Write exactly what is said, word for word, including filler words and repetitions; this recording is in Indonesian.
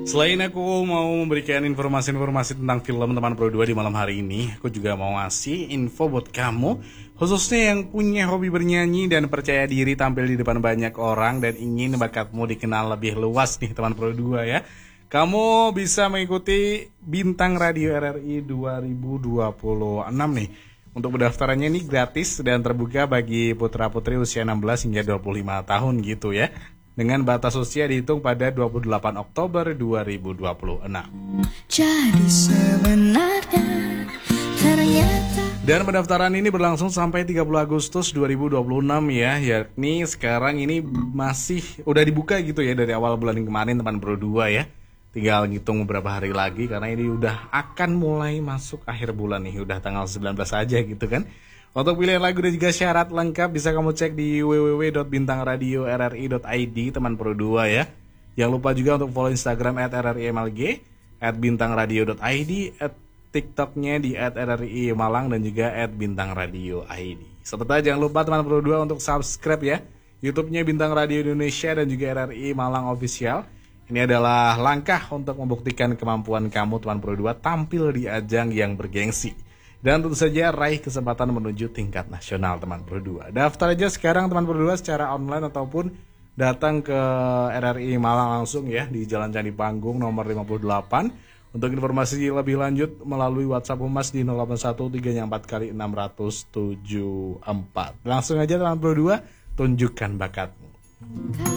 Selain aku mau memberikan informasi-informasi tentang film Teman Pro dua di malam hari ini, aku juga mau ngasih info buat kamu, khususnya yang punya hobi bernyanyi dan percaya diri tampil di depan banyak orang dan ingin bakatmu dikenal lebih luas nih Teman Pro dua ya. Kamu bisa mengikuti Bintang Radio R R I dua ribu dua puluh enam nih. Untuk pendaftarannya ini gratis dan terbuka bagi putra-putri usia enam belas hingga dua puluh lima tahun gitu ya. Dengan batas usia dihitung pada dua puluh delapan Oktober dua ribu dua puluh enam. Jadi sebenarnya ternyata. Dan pendaftaran ini berlangsung sampai tiga puluh Agustus dua ribu dua puluh enam ya. Yakni sekarang ini masih udah dibuka gitu ya dari awal bulan kemarin Teman Pro dua ya. Tinggal ngitung beberapa hari lagi karena ini udah akan mulai masuk akhir bulan nih. Udah tanggal sembilan belas aja gitu kan. Untuk pilihan lagu dan juga syarat lengkap bisa kamu cek di w w w dot bintang radio r r i dot i d Teman Pro dua ya. Jangan lupa juga untuk follow Instagram at r r i m l g, at bintang radio dot i d, at TikToknya di at r r i malang dan juga at bintang radio i d. Serta jangan lupa Teman Pro dua untuk subscribe ya YouTube-nya Bintang Radio Indonesia dan juga R R I Malang Official. Ini adalah langkah untuk membuktikan kemampuan kamu Teman Pro dua tampil di ajang yang bergengsi. Dan tentu saja raih kesempatan menuju tingkat nasional Teman Pro dua. Daftar aja sekarang Teman Pro dua secara online ataupun datang ke R R I Malang langsung ya di Jalan Candi Panggung nomor lima puluh delapan. Untuk informasi lebih lanjut melalui WhatsApp Humas di nol delapan satu tiga empat kali enam nol tujuh empat. Langsung aja Teman Pro dua tunjukkan bakatmu.